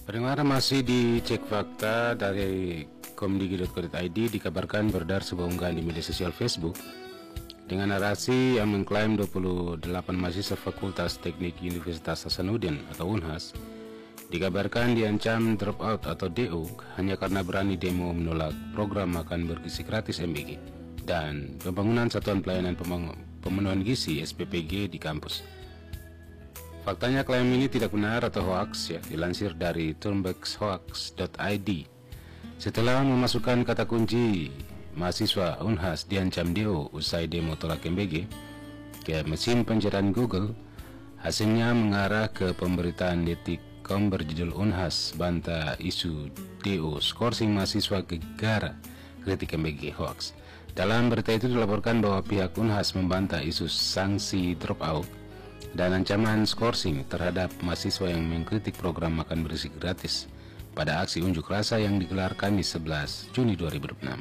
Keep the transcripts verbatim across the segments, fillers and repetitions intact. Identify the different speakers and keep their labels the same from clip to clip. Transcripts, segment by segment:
Speaker 1: Pendengar, masih di Cek Fakta dari komdigi titik co titik id. Dikabarkan beredar sebuah unggahan di media sosial Facebook dengan narasi yang mengklaim dua puluh delapan mahasiswa Fakultas Teknik Universitas Hasanuddin atau Unhas dikabarkan diancam drop out atau D O hanya karena berani demo menolak program makan bergizi gratis M B G dan pembangunan Satuan Pelayanan Pemenuhan Gizi S P P G di kampus. Faktanya klaim ini tidak benar atau hoax, ya, dilansir dari turnbuckshoax dot i d. Setelah memasukkan kata kunci mahasiswa Unhas diancam D O usai demo tolak M B G ke mesin pencarian Google, hasilnya mengarah ke pemberitaan detik titik com berjudul Unhas bantah isu D O skorsing mahasiswa gegara kritik M B G hoax. Dalam berita itu dilaporkan bahwa pihak Unhas membantah isu sanksi dropout dan ancaman skorsing terhadap mahasiswa yang mengkritik program makan bergizi gratis pada aksi unjuk rasa yang digelar Kamis sebelas Juni dua ribu dua puluh enam.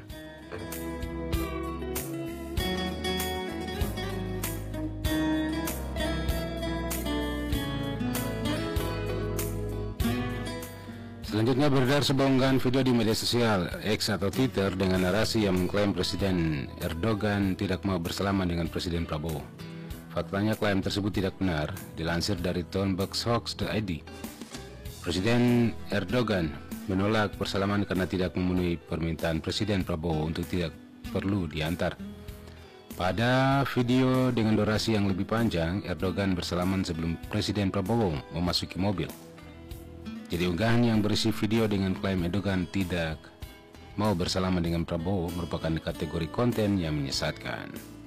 Speaker 1: Selanjutnya beredar sebuah unggahan video di media sosial X atau Twitter dengan narasi yang mengklaim Presiden Erdogan tidak mau bersalaman dengan Presiden Prabowo. Faktanya klaim tersebut tidak benar, dilansir dari turnbuckshoax dot i d. Presiden Erdogan menolak bersalaman karena tidak memenuhi permintaan Presiden Prabowo untuk tidak perlu diantar. Pada video dengan durasi yang lebih panjang, Erdogan bersalaman sebelum Presiden Prabowo memasuki mobil. Jadi unggahan yang berisi video dengan klaim Erdogan tidak mau bersalaman dengan Prabowo merupakan kategori konten yang menyesatkan.